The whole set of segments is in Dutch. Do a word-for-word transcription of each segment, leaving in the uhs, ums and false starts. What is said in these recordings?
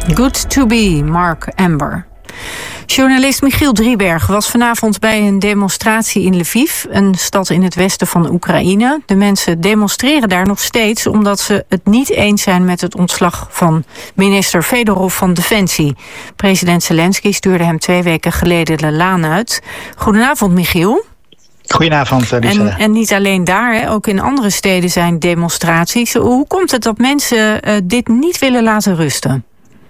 Good to be, Mark Amber. Journalist Michiel Driebergen was vanavond bij een demonstratie in Lviv, een stad in het westen van Oekraïne. De mensen demonstreren daar nog steeds omdat ze het niet eens zijn met het ontslag van minister Fedorov van Defensie. President Zelensky stuurde hem twee weken geleden de laan uit. Goedenavond, Michiel. Goedenavond, Lisa. En, en niet alleen daar, hè, ook in andere steden zijn demonstraties. Hoe komt het dat mensen uh, dit niet willen laten rusten?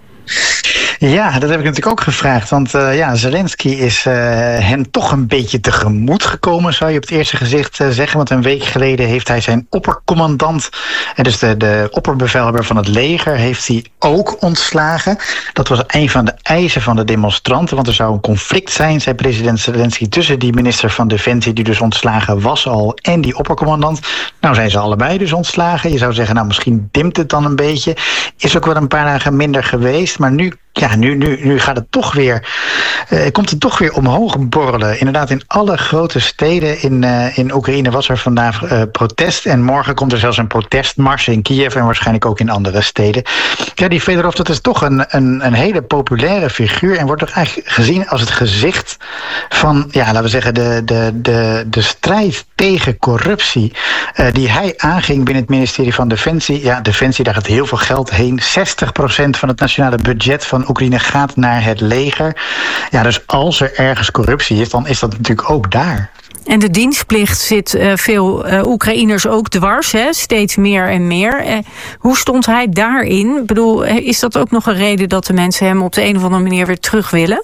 Ja, dat heb ik natuurlijk ook gevraagd. Want uh, ja, Zelensky is uh, hen toch een beetje tegemoet gekomen, zou je op het eerste gezicht uh, zeggen. Want een week geleden heeft hij zijn oppercommandant, en dus de, de opperbevelhebber van het leger, heeft hij ook ontslagen. Dat was een van de eisen van de demonstranten. Want er zou een conflict zijn, zei president Zelensky, tussen die minister van Defensie, die dus ontslagen was al, en die oppercommandant. Nou zijn ze allebei dus ontslagen. Je zou zeggen, nou misschien dimpt het dan een beetje. Is ook wel een paar dagen minder geweest. Maar nu, ja, nu, nu, nu gaat het toch weer, uh, komt het toch weer omhoog borrelen. Inderdaad, in alle grote steden in, uh, in Oekraïne was er vandaag uh, protest. En morgen komt er zelfs een protestmars in Kiev en waarschijnlijk ook in andere steden. Ja, die Fedorov, dat is toch een, een, een hele populaire figuur en wordt toch eigenlijk gezien als het gezicht van, ja, laten we zeggen, de, de, de, de strijd tegen corruptie uh, die hij aanging binnen het ministerie van Defensie. Ja, Defensie, daar gaat heel veel geld heen. zestig procent van het nationale budget van Oekraïne gaat naar het leger. Ja, dus als er ergens corruptie is, dan is dat natuurlijk ook daar. En de dienstplicht zit uh, veel uh, Oekraïners ook dwars, hè? Steeds meer en meer. Uh, hoe stond hij daarin? Ik bedoel, is dat ook nog een reden dat de mensen hem op de een of andere manier weer terug willen?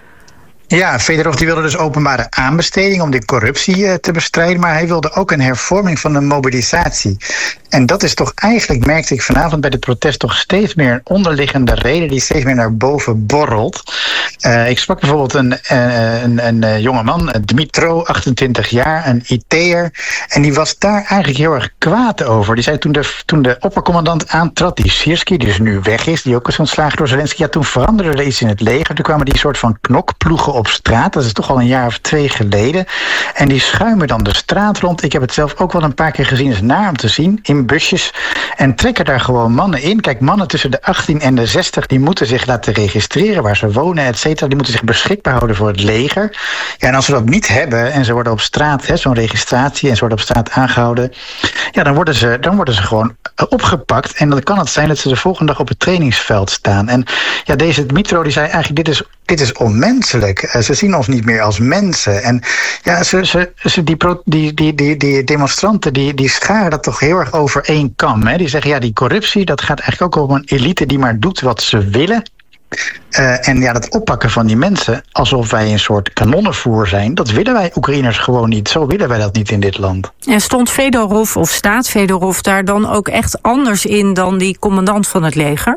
Ja, Fedorov die wilde dus openbare aanbesteding om die corruptie uh, te bestrijden, maar hij wilde ook een hervorming van de mobilisatie. En dat is toch eigenlijk, merkte ik vanavond bij het protest, toch steeds meer een onderliggende reden die steeds meer naar boven borrelt. Uh, ik sprak bijvoorbeeld een, uh, een, een, een jonge man, Dmitro, achtentwintig jaar, een I T'er. En die was daar eigenlijk heel erg kwaad over. Die zei toen de, toen de oppercommandant aantrad, die Sirski, die dus nu weg is, die ook is ontslagen door Zelensky, ja, toen veranderde er iets in het leger. Toen kwamen die soort van knokploegen op straat. Dat is toch al een jaar of twee geleden. En die schuimen dan de straat rond. Ik heb het zelf ook wel een paar keer gezien. Het is naar om te zien. In busjes. En trekken daar gewoon mannen in. Kijk, mannen tussen de achttien en de zestig, die moeten zich laten registreren waar ze wonen, et cetera. Die moeten zich beschikbaar houden voor het leger. Ja, en als ze dat niet hebben en ze worden op straat, hè, zo'n registratie, en ze worden op straat aangehouden, ja, dan worden ze, dan worden ze gewoon opgepakt. En dan kan het zijn dat ze de volgende dag op het trainingsveld staan. En ja, deze Dmitro die zei eigenlijk, dit is, dit is onmenselijk. Ze zien ons niet meer als mensen. En ja, ze, ze, ze, die, die, die, die, die demonstranten die, die scharen dat toch heel erg over één kam. Hè? Die zeggen, ja, die corruptie, dat gaat eigenlijk ook om een elite die maar doet wat ze willen. Uh, en ja, dat oppakken van die mensen alsof wij een soort kanonnenvoer zijn, dat willen wij Oekraïners gewoon niet. Zo willen wij dat niet in dit land. En stond Fedorov of staat Fedorov daar dan ook echt anders in dan die commandant van het leger?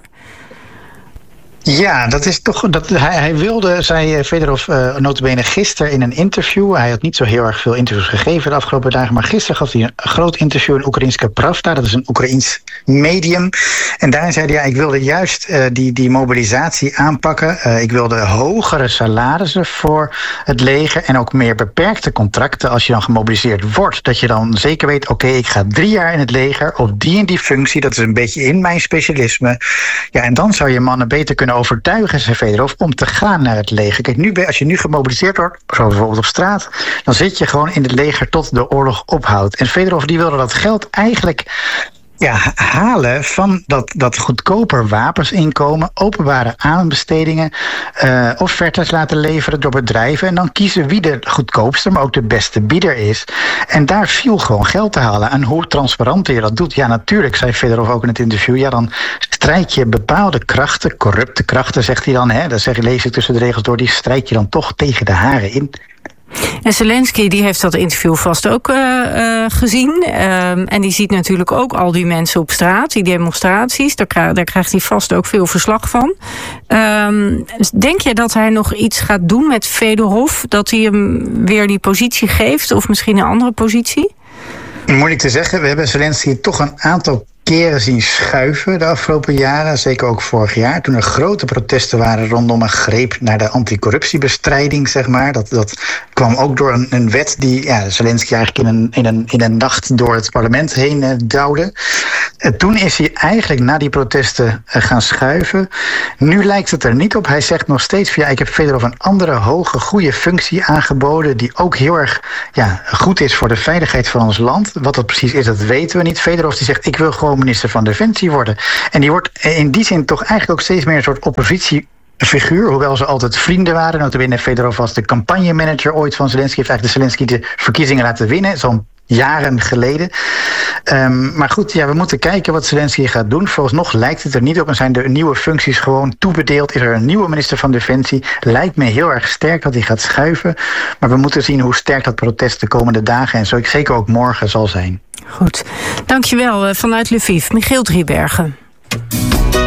Ja, dat is toch. Dat, hij, hij wilde, zei Fedorov uh, nota bene gisteren in een interview. Hij had niet zo heel erg veel interviews gegeven de afgelopen dagen. Maar gisteren gaf hij een groot interview in Oekraïnska Pravda. Dat is een Oekraïns medium. En daarin zei hij, ja, ik wilde juist uh, die, die mobilisatie aanpakken. Uh, ik wilde hogere salarissen voor het leger. En ook meer beperkte contracten als je dan gemobiliseerd wordt. Dat je dan zeker weet, oké, okay, ik ga drie jaar in het leger op die en die functie. Dat is een beetje in mijn specialisme. Ja, en dan zou je mannen beter kunnen overtuigen, zei Fedorov, om te gaan naar het leger. Kijk, nu, als je nu gemobiliseerd wordt, zoals bijvoorbeeld op straat, dan zit je gewoon in het leger tot de oorlog ophoudt. En Fedorov die wilde dat geld eigenlijk ja, halen van dat, dat goedkoper wapensinkomen, openbare aanbestedingen, uh, offertes laten leveren door bedrijven en dan kiezen wie de goedkoopste, maar ook de beste bieder is. En daar viel gewoon geld te halen. En hoe transparanter je dat doet, ja, natuurlijk, zei Fedorov ook in het interview, ja, dan strijd je bepaalde krachten, corrupte krachten, zegt hij dan, hè, dat zeg, lees ik tussen de regels door, die strijd je dan toch tegen de haren in. En Zelensky die heeft dat interview vast ook uh, uh, gezien. Uh, en die ziet natuurlijk ook al die mensen op straat, die demonstraties. Daar, krijg, daar krijgt hij vast ook veel verslag van. Uh, denk je dat hij nog iets gaat doen met Fedorov? Dat hij hem weer die positie geeft of misschien een andere positie? Moeilijk te zeggen. We hebben Zelensky toch een aantal keren zien schuiven de afgelopen jaren, zeker ook vorig jaar, toen er grote protesten waren rondom een greep naar de anticorruptiebestrijding, zeg maar. Dat, dat kwam ook door een, een wet die ja, Zelensky eigenlijk in een, in, een, in een nacht door het parlement heen uh, duwde. Uh, toen is hij eigenlijk na die protesten uh, gaan schuiven. Nu lijkt het er niet op. Hij zegt nog steeds van ja, ik heb Fedorov een andere hoge, goede functie aangeboden die ook heel erg ja, goed is voor de veiligheid van ons land. Wat dat precies is, dat weten we niet. Fedorov die zegt, ik wil gewoon minister van Defensie worden. En die wordt in die zin toch eigenlijk ook steeds meer een soort oppositiefiguur, hoewel ze altijd vrienden waren. Notabene Fedorov was de campagnemanager ooit van Zelensky, heeft eigenlijk de Zelensky de verkiezingen laten winnen, zo'n jaren geleden. Um, maar goed, ja, we moeten kijken wat Zelensky gaat doen. Vooralsnog lijkt het er niet op en zijn de nieuwe functies gewoon toebedeeld. Is er een nieuwe minister van Defensie? Lijkt me heel erg sterk dat hij gaat schuiven. Maar we moeten zien hoe sterk dat protest de komende dagen en zo zeker ook morgen zal zijn. Goed, dankjewel vanuit Lviv, Michiel Driebergen.